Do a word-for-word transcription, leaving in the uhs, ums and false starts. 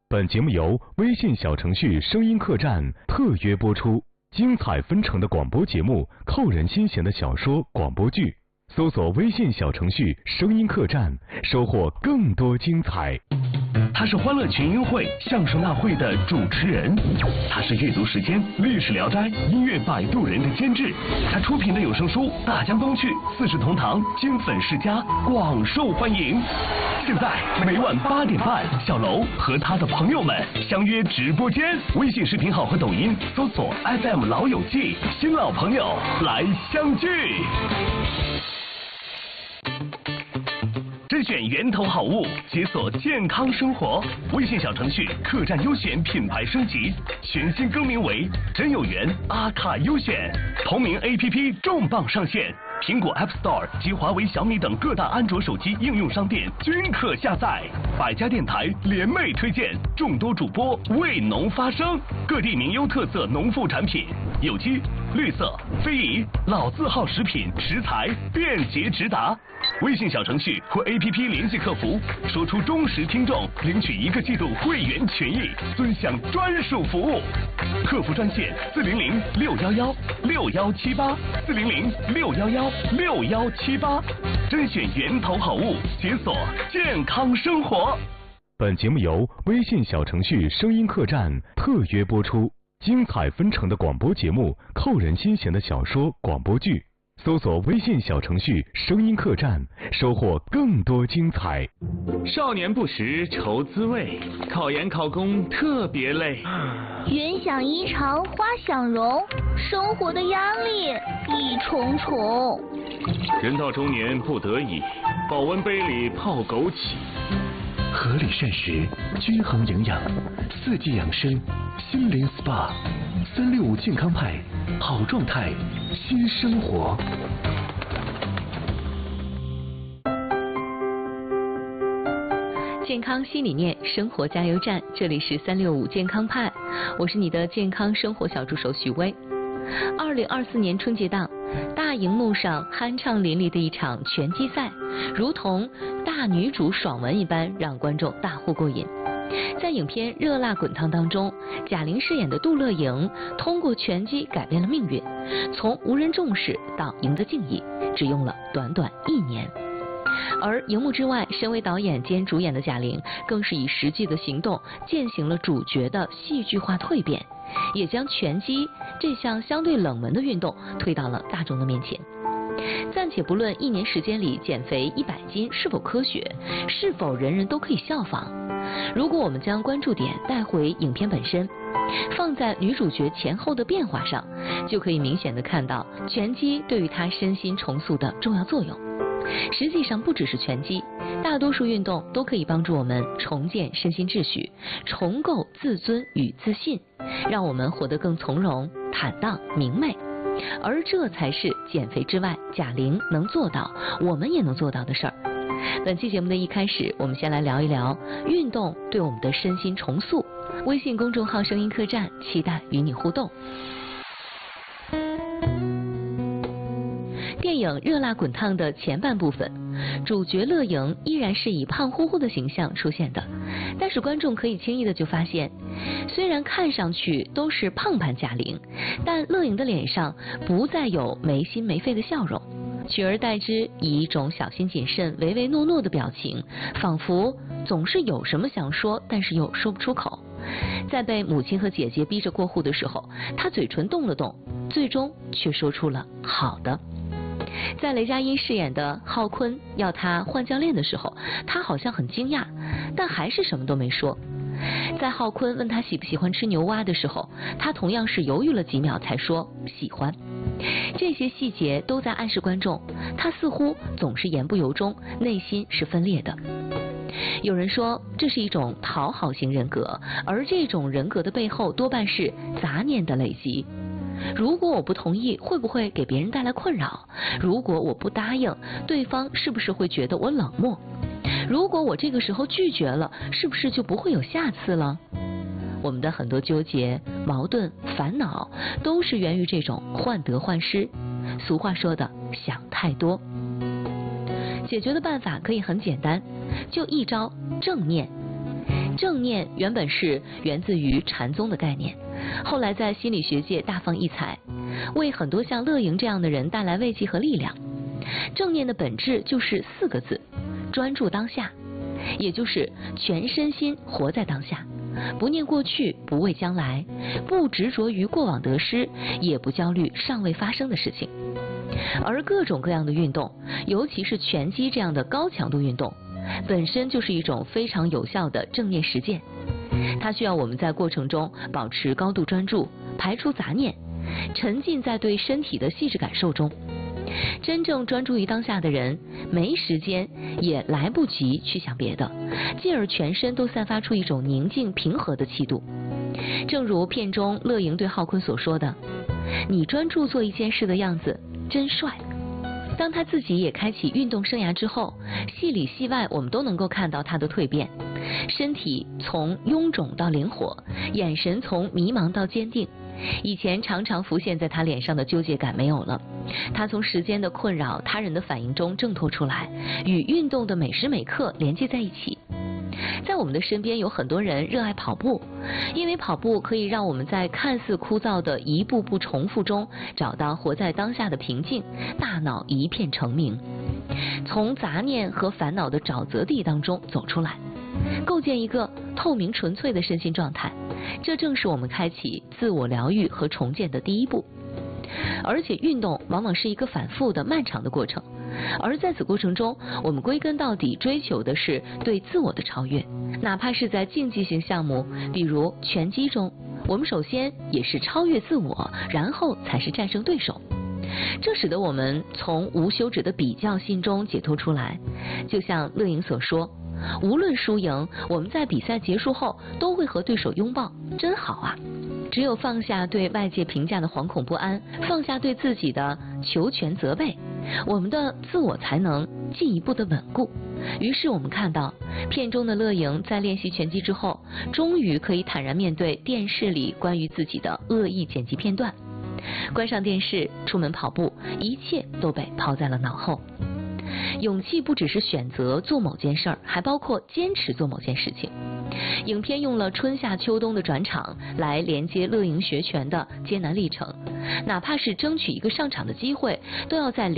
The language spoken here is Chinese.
本节目由微信小程序声音客栈特约播出，精彩纷呈的广播节目，扣人心弦的小说广播剧，搜索微信小程序声音客栈，收获更多精彩。 他是欢乐群英会相声大会的主持人，他是阅读时间历史聊斋音乐摆渡人的监制，他出品的有声书《大江东去》《四世同堂》经粉世家广受欢迎。现在每晚八点半，小楼和他的朋友们相约直播间，微信视频号和抖音搜索 F M 老友记，新老朋友来相聚。甄选源头好物，解锁健康生活。微信小程序客栈优选品牌升级，全新更名为真有缘阿卡优选。同名 A P P 重磅上线，苹果 App Store 及华为、小米等各大安卓手机应用商店均可下载。百家电台联袂推荐，众多主播为农发声，各地名优特色农副产品，有机、绿色、非遗、老字号食品食材便捷直达。微信小程序或 A P P 联系客服，说出忠实听众，领取一个季度会员权益，尊享专属服务。客服专线四零零六幺幺六幺七八四零零六幺幺六幺七八，甄选源头好物，解锁健康生活。 本节目由微信小程序声音客栈特约播出，精彩纷呈的广播节目，扣人心弦的小说广播剧。搜索微信小程序声音客栈，收获更多精彩。 少年不识愁滋味，考研考公特别累。 云想衣裳花想容，生活的压力一重重。 人到中年不得已，保温杯里泡枸杞。 合理膳食，均衡营养，四季养生，心灵 S P A， 三六五健康派，好状态，新生活。 健康新理念，生活加油站，这里是三六五健康派，我是你的健康生活小助手许巍。二零二四年春节档，大荧幕上酣畅淋漓的一场拳击赛，如同大女主爽文一般，让观众大呼过瘾。在影片《热辣滚烫》当中，贾玲饰演的杜乐莹通过拳击改变了命运，从无人重视到赢得敬意，只用了短短一年。而荧幕之外，身为导演兼主演的贾玲，更是以实际的行动践行了主角的戏剧化蜕变，也将拳击这项相对冷门的运动推到了大众的面前。暂且不论一年时间里减肥一百斤是否科学，是否人人都可以效仿，如果我们将关注点带回影片本身，放在女主角前后的变化上，就可以明显的看到拳击对于她身心重塑的重要作用。实际上不只是拳击，大多数运动都可以帮助我们重建身心秩序，重构自尊与自信，让我们活得更从容、坦荡、明媚。而这才是减肥之外贾玲能做到，我们也能做到的事儿。本期节目的一开始，我们先来聊一聊运动对我们的身心重塑。微信公众号声音客栈，期待与你互动。电影《热辣滚烫》的前半部分，主角乐莹依然是以胖乎乎的形象出现的，但是观众可以轻易的就发现，虽然看上去都是胖版贾玲，但乐莹的脸上不再有没心没肺的笑容，取而代之以一种小心谨慎、唯唯诺诺的表情，仿佛总是有什么想说，但是又说不出口。在被母亲和姐姐逼着过户的时候，她嘴唇动了动，最终却说出了好的。在雷佳音饰演的浩坤要他换教练的时候，他好像很惊讶，但还是什么都没说。在浩坤问他喜不喜欢吃牛蛙的时候，他同样是犹豫了几秒才说喜欢。这些细节都在暗示观众，他似乎总是言不由衷，内心是分裂的。有人说这是一种讨好型人格，而这种人格的背后多半是杂念的累积。如果我不同意，会不会给别人带来困扰？如果我不答应，对方是不是会觉得我冷漠？如果我这个时候拒绝了，是不是就不会有下次了？我们的很多纠结、矛盾、烦恼，都是源于这种患得患失。俗话说的想太多。解决的办法可以很简单，就一招正念。 正念原本是源自于禅宗的概念，后来在心理学界大放异彩，为很多像乐莹这样的人带来慰藉和力量。正念的本质就是四个字：专注当下，也就是全身心活在当下，不念过去，不畏将来，不执着于过往得失，也不焦虑尚未发生的事情。而各种各样的运动，尤其是拳击这样的高强度运动，本身就是一种非常有效的正念实践。它需要我们在过程中保持高度专注，排除杂念，沉浸在对身体的细致感受中。真正专注于当下的人，没时间也来不及去想别的，进而全身都散发出一种宁静平和的气度。正如片中乐莹对浩坤所说的：“你专注做一件事的样子真帅。”当他自己也开启运动生涯之后，戏里戏外我们都能够看到他的蜕变，身体从臃肿到灵活，眼神从迷茫到坚定。以前常常浮现在他脸上的纠结感没有了，他从时间的困扰、他人的反应中挣脱出来，与运动的每时每刻连接在一起。在我们的身边有很多人热爱跑步，因为跑步可以让我们在看似枯燥的一步步重复中找到活在当下的平静，大脑一片澄明，从杂念和烦恼的沼泽地当中走出来，构建一个透明纯粹的身心状态。这正是我们开启自我疗愈和重建的第一步。而且运动往往是一个反复的漫长的过程，而在此过程中，我们归根到底追求的是对自我的超越。哪怕是在竞技性项目，比如拳击中，我们首先也是超越自我，然后才是战胜对手。这使得我们从无休止的比较心中解脱出来。就像乐莹所说，无论输赢，我们在比赛结束后都会和对手拥抱，真好啊！只有放下对外界评价的惶恐不安，放下对自己的求全责备，我们的自我才能进一步的稳固。于是我们看到片中的乐莹在练习拳击之后，终于可以坦然面对电视里关于自己的恶意剪辑片段，关上电视，出门跑步，一切都被抛在了脑后。勇气不只是选择做某件事儿，还包括坚持做某件事情。影片用了春夏秋冬的转场来连接乐莹学拳的艰难历程，哪怕是争取一个上场的机会，都要在